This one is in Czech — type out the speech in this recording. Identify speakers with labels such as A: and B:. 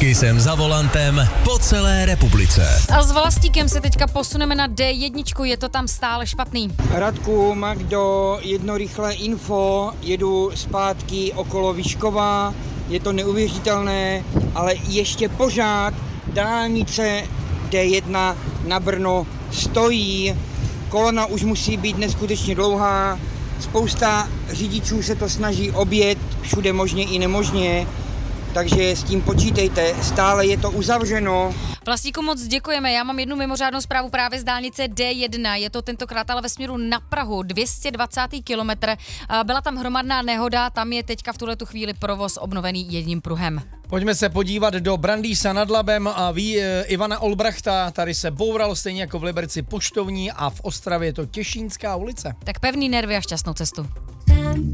A: Kysem za volantem po celé republice.
B: A s Vlastíkem se teďka posuneme na D1, je to tam stále špatný.
C: Radku, Magdo, jedno rychlé info, jedu zpátky okolo Vyškova, je to neuvěřitelné, ale ještě pořád dálnice D1 na Brno stojí, kolona už musí být neskutečně dlouhá, spousta řidičů se to snaží objet všude možně i nemožně, takže s tím počítejte, stále je to uzavřeno.
B: Vlastíku, moc děkujeme, já mám jednu mimořádnou zprávu právě z dálnice D1, je to tentokrát ale ve směru na Prahu, 220. kilometr, byla tam hromadná nehoda, tam je teďka v tuhletu chvíli provoz obnovený jedním pruhem.
D: Pojďme se podívat do Brandýsa nad Labem a ví Ivana Olbrachta, tady se boural stejně jako v Liberci Poštovní a v Ostravě je to Těšínská ulice.
B: Tak pevný nervy a šťastnou cestu.